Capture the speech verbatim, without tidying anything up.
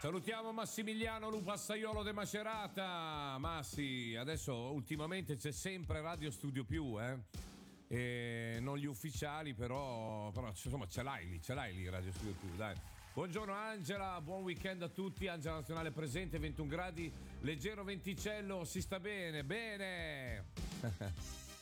Salutiamo Massimiliano Lupassaiolo de Macerata. Massi, adesso ultimamente c'è sempre Radio Studio Più, eh? E non gli ufficiali, però, però insomma ce l'hai lì, ce l'hai lì Radio Studio Più, dai. Buongiorno Angela, buon weekend a tutti. Angela Nazionale presente, ventuno gradi, leggero venticello, si sta bene, bene.